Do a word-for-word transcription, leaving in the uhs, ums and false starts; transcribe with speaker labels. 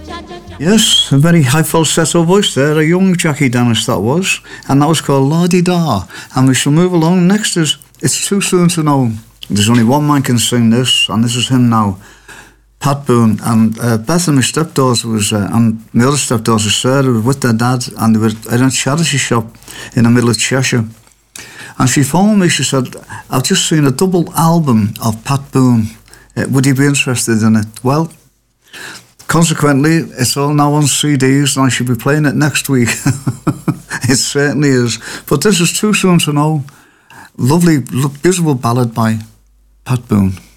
Speaker 1: Yes, a very high falsetto voice there, a young Jackie Dennis that was, and that was called La-Di-Da. And we shall move along. Next is It's Too Soon to Know. There's only one man can sing this, and this is him now, Pat Boone. And uh, Beth and my stepdaughter was, uh, and my other stepdaughter Sarah, were with their dad, and they were in a charity shop in the middle of Cheshire. And she phoned me, she said, I've just seen a double album of Pat Boone. Uh, would you be interested in it? Well, consequently, it's all now on C Ds, and I should be playing it next week. It certainly is. But this is Too Soon to Know. Lovely, beautiful ballad by Pat Boone.